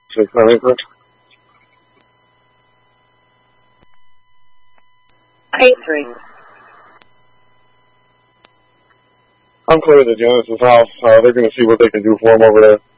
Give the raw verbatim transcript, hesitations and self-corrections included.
Six nine eight. Eight three. I'm clear to Genesis House. Uh, they're going to see what they can do for him over there.